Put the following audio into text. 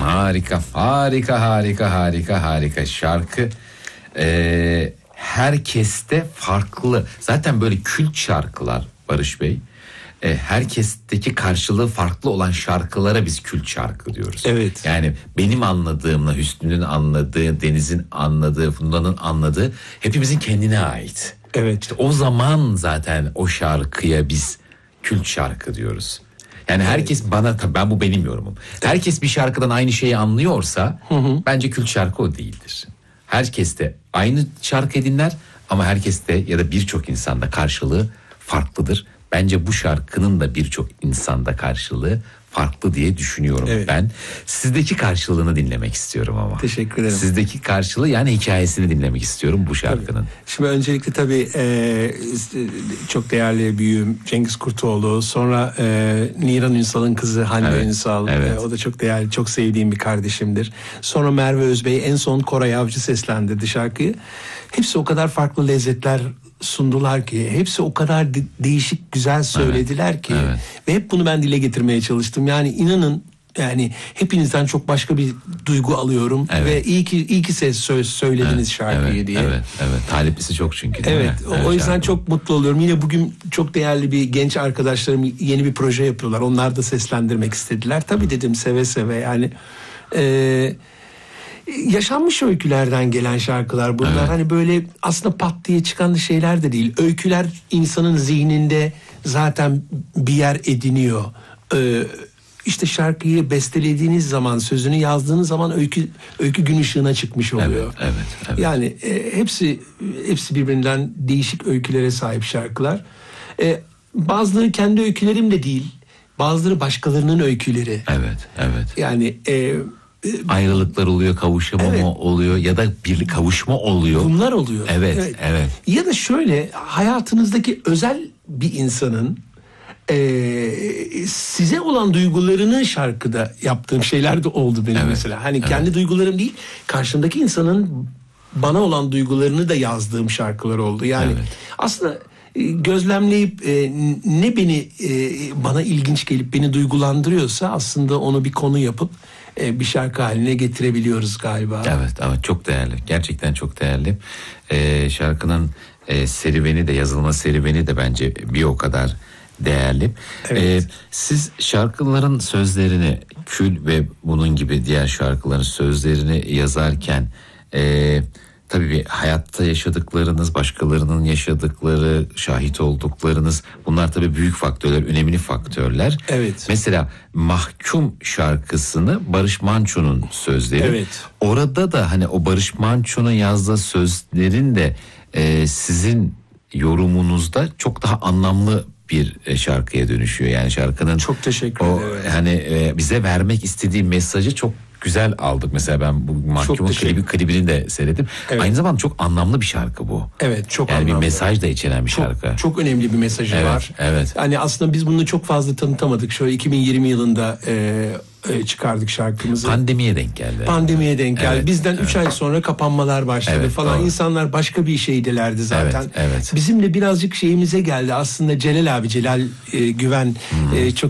Harika, harika, harika, harika, harika şarkı. Herkeste farklı. Zaten böyle kült şarkılar Barış Bey. Herkesteki karşılığı farklı olan şarkılara biz kült şarkı diyoruz. Evet. Yani benim anladığımla Hüsnü'nün anladığı, Deniz'in anladığı, Funda'nın anladığı hepimizin kendine ait. Evet. İşte o zaman zaten o şarkıya biz kült şarkı diyoruz. Yani herkes ben bu benim yorumum. Herkes bir şarkıdan aynı şeyi anlıyorsa bence kült şarkı o değildir. Herkes de aynı şarkıyı dinler ama herkes de ya da birçok insanda karşılığı farklıdır. Bence bu şarkının da birçok insanda karşılığı farklı diye düşünüyorum ben. Sizdeki karşılığını dinlemek istiyorum ama. Teşekkür ederim. Sizdeki karşılığı yani hikayesini dinlemek istiyorum bu şarkının. Tabii. Şimdi öncelikle tabii çok değerli büyüğüm Cengiz Kurtoğlu, sonra Niran Ünsal'ın kızı Hande Ünsal. O da çok değerli, çok sevdiğim bir kardeşimdir. Sonra Merve Özbey, en son Koray Avcı seslendirdi şarkıyı. Hepsi o kadar farklı lezzetler sundular ki, hepsi o kadar değişik güzel söylediler ki ve hep bunu ben dile getirmeye çalıştım. Yani inanın, yani hepinizden çok başka bir duygu alıyorum ve iyi ki ses söylediniz şarkıyı diye. Evet. Taliplisi çok çünkü. Değil mi? O yüzden şarkı. Çok mutlu oluyorum. Yine bugün çok değerli bir genç arkadaşlarım yeni bir proje yapıyorlar. Onlar da seslendirmek istediler. Tabii dedim, seve seve yani. Yaşanmış öykülerden gelen şarkılar bunlar. Hani böyle aslında pat diye çıkan şeyler de değil. Öyküler insanın zihninde zaten bir yer ediniyor. İşte şarkıyı bestelediğiniz zaman, sözünü yazdığınız zaman öykü gün ışığına çıkmış oluyor. Evet. Yani hepsi birbirinden değişik öykülere sahip şarkılar. Bazıları kendi öykülerim de değil. Bazıları başkalarının öyküleri. Evet. Yani ayrılıklar oluyor, kavuşamama oluyor ya da bir kavuşma oluyor. Bunlar oluyor. Evet. Ya da şöyle, hayatınızdaki özel bir insanın size olan duygularını şarkıda yaptığım şeyler de oldu benim mesela. Hani kendi duygularım değil, karşımdaki insanın bana olan duygularını da yazdığım şarkılar oldu. Yani aslında gözlemleyip bana ilginç gelip beni duygulandırıyorsa aslında onu bir konu yapıp bir şarkı haline getirebiliyoruz galiba. Evet, ama çok değerli. Gerçekten çok değerli. Şarkının serüveni de, yazılma serüveni de bence bir o kadar değerli. Siz şarkıların sözlerini, Kül ve bunun gibi diğer şarkıların sözlerini yazarken tabii bir hayatta yaşadıklarınız, başkalarının yaşadıkları, şahit olduklarınız, bunlar tabii büyük faktörler, önemli faktörler. Mesela Mahkum şarkısını Barış Manço'nun sözleri. Orada da hani o Barış Manço'nun yazdığı sözlerin de sizin yorumunuzda çok daha anlamlı bir şarkıya dönüşüyor. Yani şarkının çok teşekkür ederim. Hani bize vermek istediği mesajı çok güzel aldık. Mesela ben bu Mahkum'un klibini de seyrettim. Aynı zamanda çok anlamlı bir şarkı bu. Çok yani anlamlı. Bir mesaj da içeren bir şarkı. Çok önemli bir mesajı var. Hani aslında biz bunu çok fazla tanıtamadık. Şöyle 2020 yılında çıkardık şarkımızı. Pandemiye denk geldi. Bizden 3 ay sonra kapanmalar başladı falan. Doğru. İnsanlar başka bir şeydilerdi zaten. Bizim de birazcık şeyimize geldi. Aslında Celal Güven çok